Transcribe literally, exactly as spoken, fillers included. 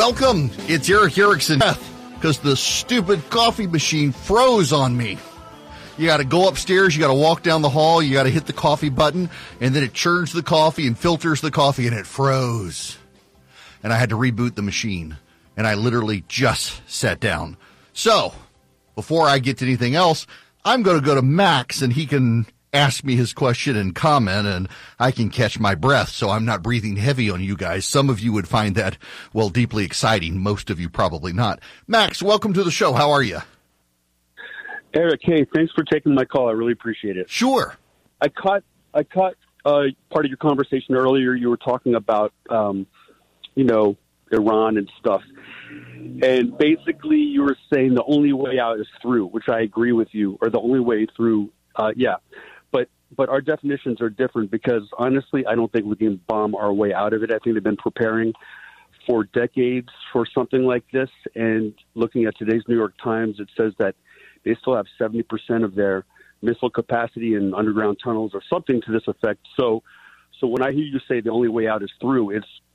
Welcome. It's Eric Erickson. Because the stupid coffee machine froze on me. You got to go upstairs, you got to walk down the hall, you got to hit the coffee button, and then it churns the coffee and filters the coffee, and it froze. And I had to reboot the machine, and I literally just sat down. So, before I get to anything else, I'm going to go to Max, and he can ask me his question and comment, and I can catch my breath so I'm not breathing heavy on you guys. Some of you would find that, well, deeply exciting. Most of you probably not. Max, welcome to the show. How are you? Eric, hey, thanks for taking my call. I really appreciate it. Sure. I caught I caught uh, part of your conversation earlier. You were talking about, um, you know, Iran and stuff. And basically you were saying the only way out is through, which I agree with you, or the only way through, uh, yeah. But but our definitions are different because, honestly, I don't think we can bomb our way out of it. I think they've been preparing for decades for something like this. And looking at today's New York Times, it says that they still have seventy percent of their missile capacity in underground tunnels or something to this effect. So so when I hear you say the only way out is through, it's